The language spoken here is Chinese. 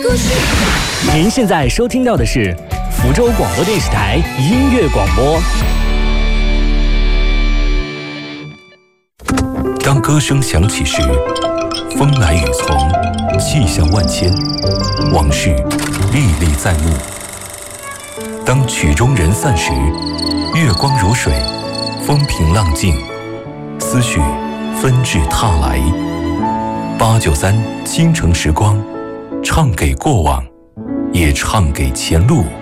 故事。 您现在收听到的是福州广播电视台音乐广播。 当歌声响起时，风来雨从，气象万千，往事历历在目。当曲终人散时，月光如水，风平浪静，思绪纷至沓来。893清城时光，唱给过往，也唱给前路。